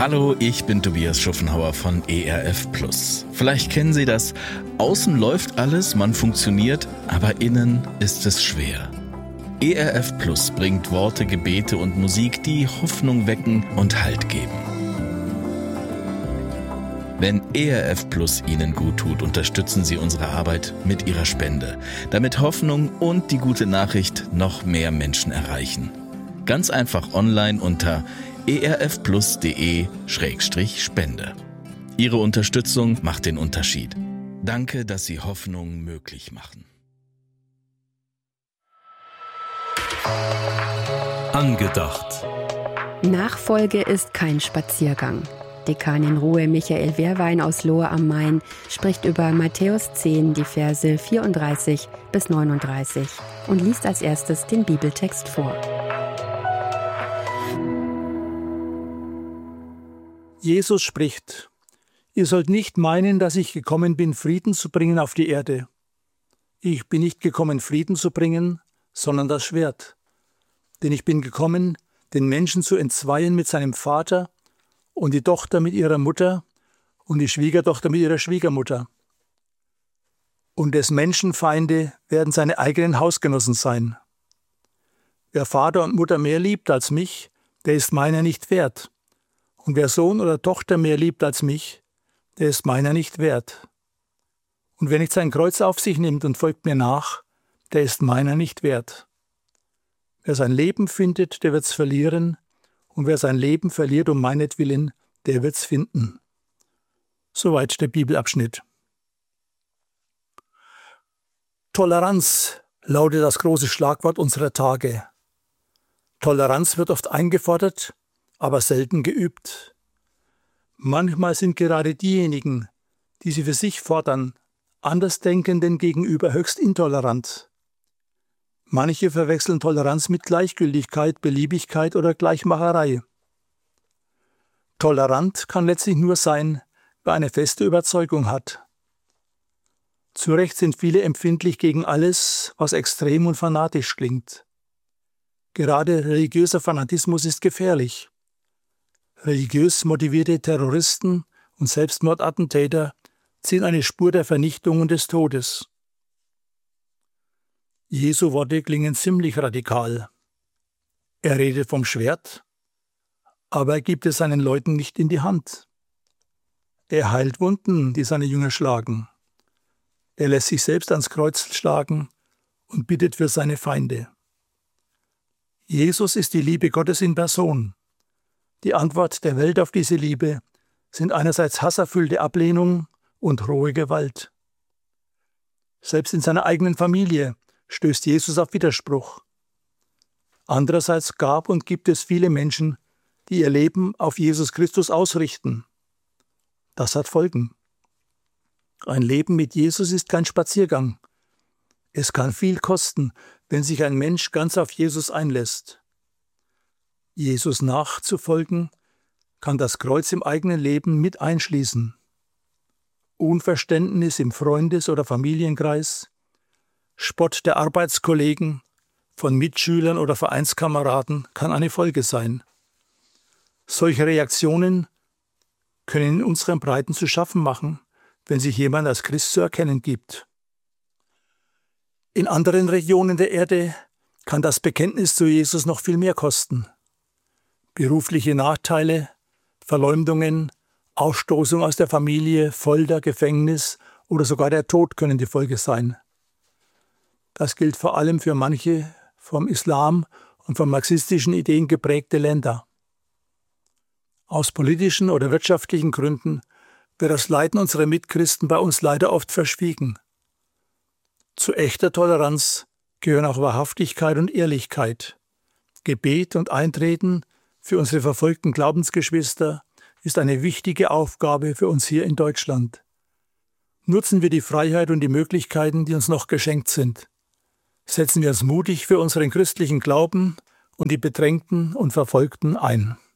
Hallo, ich bin Tobias Schuffenhauer von ERF+. Vielleicht kennen Sie das. Außen läuft alles, man funktioniert, aber innen ist es schwer. ERF+ bringt Worte, Gebete und Musik, die Hoffnung wecken und Halt geben. Wenn ERF+ Ihnen gut tut, unterstützen Sie unsere Arbeit mit Ihrer Spende, damit Hoffnung und die gute Nachricht noch mehr Menschen erreichen. Ganz einfach online unter erfplus.de/spende. Ihre Unterstützung macht den Unterschied. Danke, dass Sie Hoffnung möglich machen. Angedacht. Nachfolge ist kein Spaziergang. Dekan in Ruhe Michael Wehrwein aus Lohe am Main spricht über Matthäus 10, die Verse 34 bis 39 und liest als erstes den Bibeltext vor. Jesus spricht: Ihr sollt nicht meinen, dass ich gekommen bin, Frieden zu bringen auf die Erde. Ich bin nicht gekommen, Frieden zu bringen, sondern das Schwert. Denn ich bin gekommen, den Menschen zu entzweien mit seinem Vater und die Tochter mit ihrer Mutter und die Schwiegertochter mit ihrer Schwiegermutter. Und des Menschen Feinde werden seine eigenen Hausgenossen sein. Wer Vater und Mutter mehr liebt als mich, der ist meiner nicht wert. Und wer Sohn oder Tochter mehr liebt als mich, der ist meiner nicht wert. Und wer nicht sein Kreuz auf sich nimmt und folgt mir nach, der ist meiner nicht wert. Wer sein Leben findet, der wird's verlieren, und wer sein Leben verliert um meinetwillen, der wird's finden. Soweit der Bibelabschnitt. Toleranz lautet das große Schlagwort unserer Tage. Toleranz wird oft eingefordert, aber selten geübt. Manchmal sind gerade diejenigen, die sie für sich fordern, Andersdenkenden gegenüber höchst intolerant. Manche verwechseln Toleranz mit Gleichgültigkeit, Beliebigkeit oder Gleichmacherei. Tolerant kann letztlich nur sein, wer eine feste Überzeugung hat. Zu Recht sind viele empfindlich gegen alles, was extrem und fanatisch klingt. Gerade religiöser Fanatismus ist gefährlich. Religiös motivierte Terroristen und Selbstmordattentäter ziehen eine Spur der Vernichtung und des Todes. Jesu Worte klingen ziemlich radikal. Er redet vom Schwert, aber er gibt es seinen Leuten nicht in die Hand. Er heilt Wunden, die seine Jünger schlagen. Er lässt sich selbst ans Kreuz schlagen und bittet für seine Feinde. Jesus ist die Liebe Gottes in Person. Die Antwort der Welt auf diese Liebe sind einerseits hasserfüllte Ablehnung und rohe Gewalt. Selbst in seiner eigenen Familie stößt Jesus auf Widerspruch. Andererseits gab und gibt es viele Menschen, die ihr Leben auf Jesus Christus ausrichten. Das hat Folgen. Ein Leben mit Jesus ist kein Spaziergang. Es kann viel kosten, wenn sich ein Mensch ganz auf Jesus einlässt. Jesus nachzufolgen, kann das Kreuz im eigenen Leben mit einschließen. Unverständnis im Freundes- oder Familienkreis, Spott der Arbeitskollegen, von Mitschülern oder Vereinskameraden kann eine Folge sein. Solche Reaktionen können in unseren Breiten zu schaffen machen, wenn sich jemand als Christ zu erkennen gibt. In anderen Regionen der Erde kann das Bekenntnis zu Jesus noch viel mehr kosten. Berufliche Nachteile, Verleumdungen, Ausstoßung aus der Familie, Folter, Gefängnis oder sogar der Tod können die Folge sein. Das gilt vor allem für manche vom Islam und von marxistischen Ideen geprägte Länder. Aus politischen oder wirtschaftlichen Gründen wird das Leiden unserer Mitchristen bei uns leider oft verschwiegen. Zu echter Toleranz gehören auch Wahrhaftigkeit und Ehrlichkeit. Gebet und Eintreten für unsere verfolgten Glaubensgeschwister ist eine wichtige Aufgabe für uns hier in Deutschland. Nutzen wir die Freiheit und die Möglichkeiten, die uns noch geschenkt sind. Setzen wir uns mutig für unseren christlichen Glauben und die Bedrängten und Verfolgten ein.